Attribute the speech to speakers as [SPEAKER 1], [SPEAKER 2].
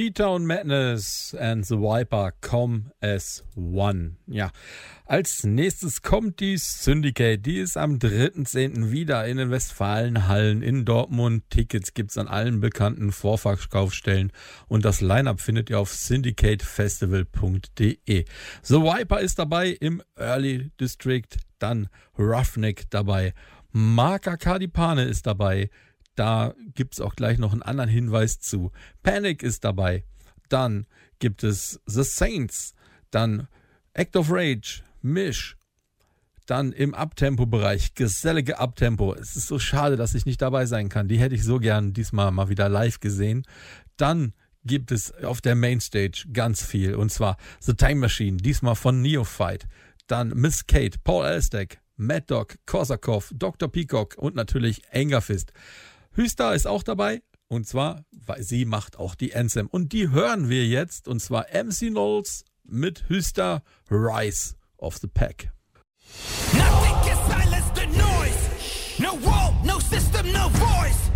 [SPEAKER 1] B-Town Madness and the Viper Come as One. Ja, als nächstes kommt die Syndicate. Die ist am 3.10. wieder in den Westfalenhallen in Dortmund. Tickets gibt's an allen bekannten Vorverkaufsstellen und das Line-Up findet ihr auf syndicatefestival.de. The Viper ist dabei im Early District, dann Roughneck dabei. Marka Kadipane ist dabei. Da gibt es auch gleich noch einen anderen Hinweis zu. Panic ist dabei. Dann gibt es The Saints. Dann Act of Rage, Mish. Dann im Uptempo-Bereich, gesellige Uptempo. Es ist so schade, dass ich nicht dabei sein kann. Die hätte ich so gern diesmal mal wieder live gesehen. Dann gibt es auf der Mainstage ganz viel. Und zwar The Time Machine, diesmal von Neophyte. Dann Miss Kate, Paul Elstek, Mad Dog, Korsakov, Dr. Peacock und natürlich Angerfist. Hüster ist auch dabei, und zwar, weil sie macht auch die Anthem. Und die hören wir jetzt, und zwar MC Knowles mit Hüster, Rise of the Pack.
[SPEAKER 2] Nothing can silence the noise. No wall, no system, no voice.